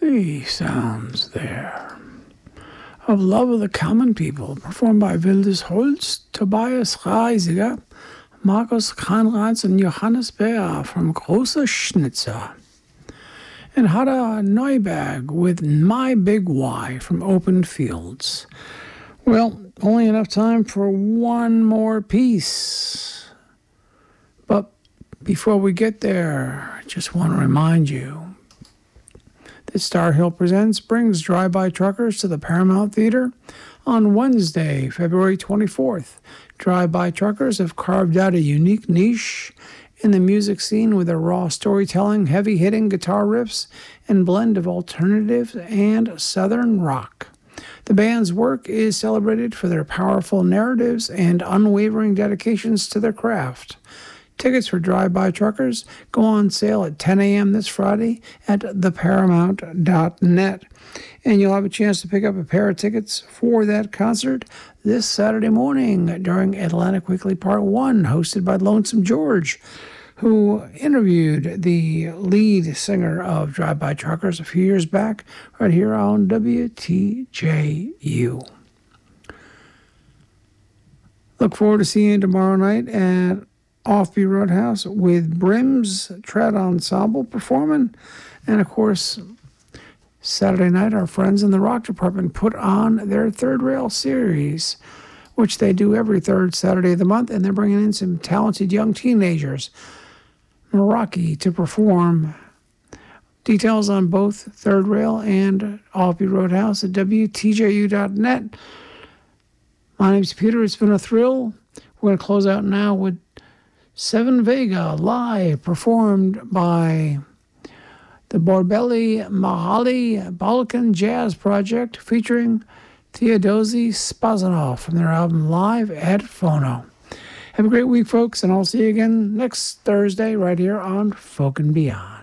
The sounds there of Love of the Common People, performed by Wilders Holz, Tobias Reisiger, Markus Kranratz, and Johannes Beer from Große Schnitzer. And Hada Neuberg with My Big Y from Open Fields. Well, only enough time for one more piece. But before we get there, I just want to remind you that Star Hill Presents brings Drive-By Truckers to the Paramount Theater on Wednesday, February 24th. Drive-By Truckers have carved out a unique niche in the music scene with their raw storytelling, heavy-hitting guitar riffs, and blend of alternative and southern rock. The band's work is celebrated for their powerful narratives and unwavering dedications to their craft. Tickets for Drive-By Truckers go on sale at 10 a.m. this Friday at theparamount.net. And you'll have a chance to pick up a pair of tickets for that concert this Saturday morning during Atlantic Weekly Part 1, hosted by Lonesome George, who interviewed the lead singer of Drive-By Truckers a few years back right here on WTJU. Look forward to seeing you tomorrow night at Offbeat Roadhouse with Brim's Trad Ensemble performing. And, of course, Saturday night, our friends in the Rock Department put on their Third Rail series, which they do every third Saturday of the month, and they're bringing in some talented young teenagers, Meraki, to perform. Details on both Third Rail and Offbeat Roadhouse at WTJU.net. My name's Peter. It's been a thrill. We're going to close out now with Seven Vega live, performed by the Borbeli Mahali Balkan Jazz Project, featuring Theodosi Spazanov from their album Live at Phono. Have a great week, folks, and I'll see you again next Thursday right here on Folk and Beyond.